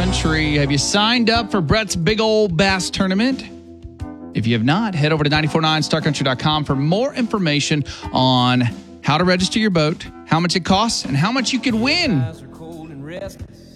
Country. Have you signed up for Brett's big old bass tournament? If you have not, head over to 949starcountry.com for more information on how to register your boat, how much it costs, and how much you could win.